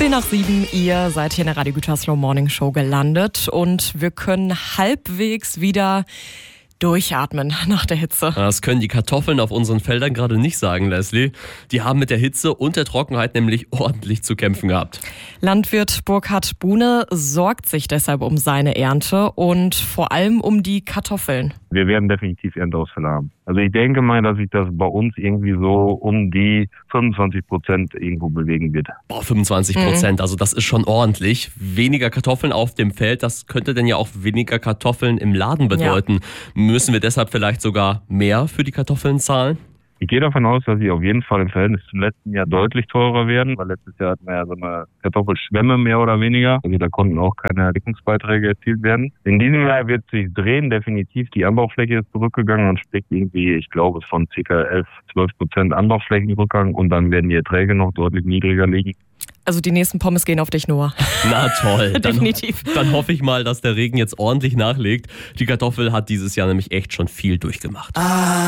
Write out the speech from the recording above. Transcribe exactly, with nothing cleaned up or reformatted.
Zehn nach sieben, ihr seid hier in der Radio Gütersloh Morning Show gelandet und wir können halbwegs wieder durchatmen nach der Hitze. Das können die Kartoffeln auf unseren Feldern gerade nicht sagen, Leslie. Die haben mit der Hitze und der Trockenheit nämlich ordentlich zu kämpfen gehabt. Landwirt Burkhard Buhne sorgt sich deshalb um seine Ernte und vor allem um die Kartoffeln. Wir werden definitiv Ernteausfälle haben. Also ich denke mal, dass sich das bei uns irgendwie so um die fünfundzwanzig Prozent irgendwo bewegen wird. Boah, fünfundzwanzig Prozent, mhm. Also das ist schon ordentlich. Weniger Kartoffeln auf dem Feld, das könnte denn ja auch weniger Kartoffeln im Laden bedeuten. Ja. Müssen wir deshalb vielleicht sogar mehr für die Kartoffeln zahlen? Ich gehe davon aus, dass sie auf jeden Fall im Verhältnis zum letzten Jahr deutlich teurer werden, weil letztes Jahr hatten wir ja so eine Kartoffelschwemme mehr oder weniger. Also da konnten auch keine Deckungsbeiträge erzielt werden. In diesem Jahr wird sich drehen, definitiv. Die Anbaufläche ist zurückgegangen und spricht irgendwie, ich glaube, von ca. elf, zwölf Prozent Anbauflächenrückgang und dann werden die Erträge noch deutlich niedriger liegen. Also die nächsten Pommes gehen auf dich, Noah. Na toll. Definitiv. Dann, dann hoffe ich mal, dass der Regen jetzt ordentlich nachlegt. Die Kartoffel hat dieses Jahr nämlich echt schon viel durchgemacht. Ah.